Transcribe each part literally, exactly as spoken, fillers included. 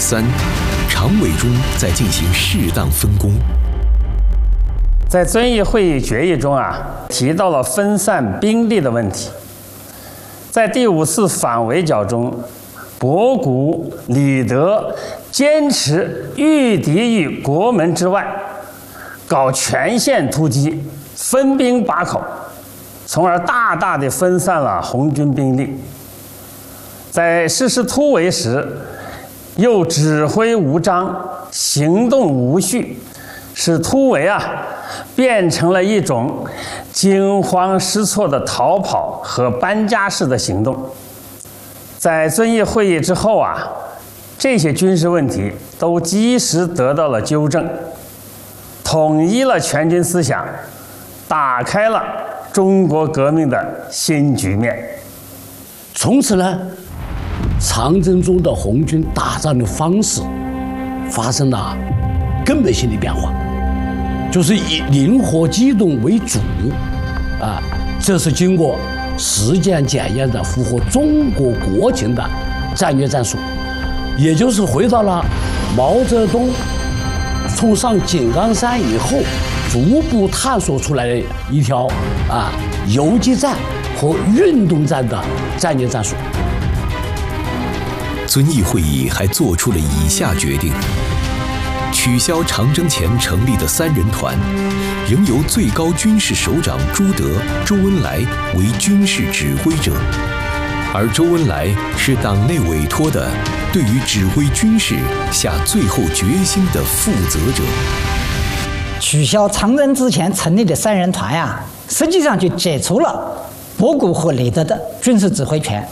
三，常委中在进行适当分工。 在遵义会议决议中啊，提到了分散兵力的问题。在第五次反围剿中，博古、李德坚持御敌于国门之外，搞全线突击，分兵把口，从而大大地分散了红军兵力。在实施突围时，又指挥无章，行动无序，使突围啊变成了一种惊慌失措的逃跑和搬家式的行动。在遵义会议之后啊，这些军事问题都及时得到了纠正，统一了全军思想，打开了中国革命的新局面。 从此呢，长征中的红军打仗的方式发生了根本性的变化，就是以灵活机动为主，啊，这是经过实践检验的符合中国国情的战略战术，也就是回到了毛泽东冲上井冈山以后逐步探索出来的一条啊游击战和运动战的战略战术。 遵义会议还做出了以下决定：取消长征前成立的三人团，仍由最高军事首长朱德、周恩来为军事指挥者，而周恩来是党内委托的对于指挥军事下最后决心的负责者。 取消长征之前成立的三人团呀、啊，实际上就解除了博古和李德的军事指挥权。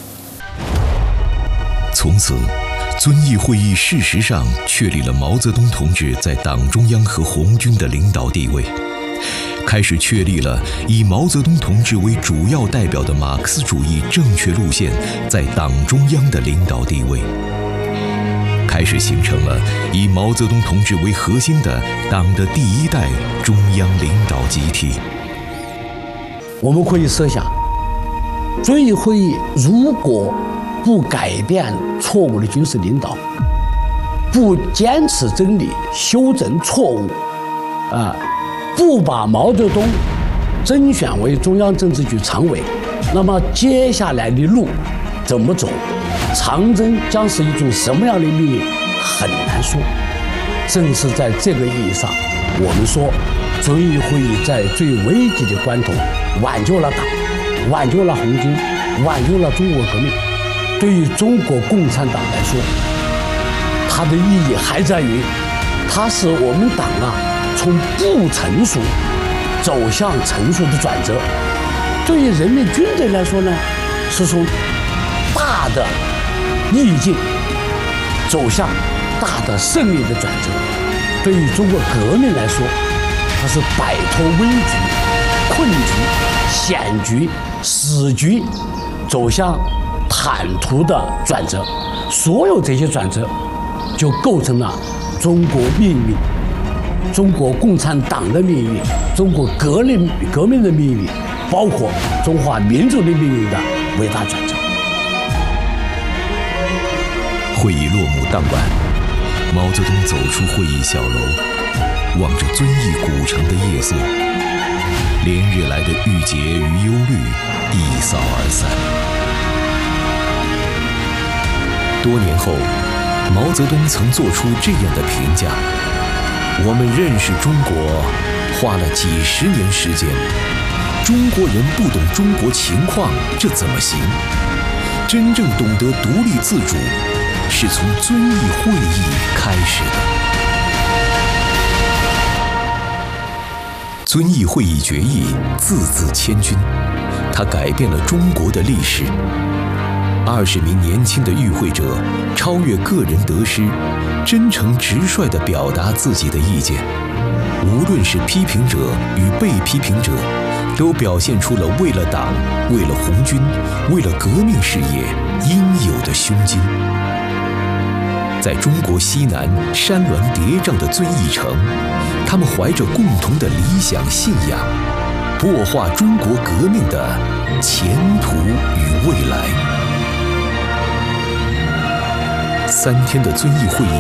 从此，遵义会议事实上确立了毛泽东同志在党中央和红军的领导地位，开始确立了以毛泽东同志为主要代表的马克思主义正确路线在党中央的领导地位，开始形成了以毛泽东同志为核心的党的第一代中央领导集体。 我们可以设想，遵义会议如果不改变错误的军事领导，不坚持真理，修正错误，啊，不把毛泽东甄选为中央政治局常委，那么接下来的路怎么走？长征将是一种什么样的命运，很难说。正是在这个意义上，我们说，遵义会议在最危急的关头挽救了党，挽救了红军，挽救了中国革命。对于中国共产党来说，它的意义还在于，它是我们党啊从不成熟走向成熟的转折。对于人民军队来说呢，是从大的逆境走向大的胜利的转折。对于中国革命来说，它是摆脱危局、困局、险局、死局，走向坦途的转折。所有这些转折就构成了中国命运、中国共产党的命运、中国革命革命的命运，包括中华民族的命运的伟大转折。 会议落幕当晚，毛泽东走出会议小楼，望着遵义古城的夜色，连日来的郁结与忧虑一扫而散。多年后，毛泽东曾做出这样的评价：我们认识中国花了几十年时间，中国人不懂中国情况，这怎么行？真正懂得独立自主，是从遵义会议开始的。遵义会议决议字字千钧，它改变了中国的历史。二十名年轻的与会者超越个人得失，真诚直率地表达自己的意见。无论是批评者与被批评者，都表现出了为了党、为了红军、为了革命事业应有的胸襟。在中国西南山峦叠嶂的遵义城，他们怀着共同的理想信仰，擘画中国革命的前途与未来。三天的遵义会议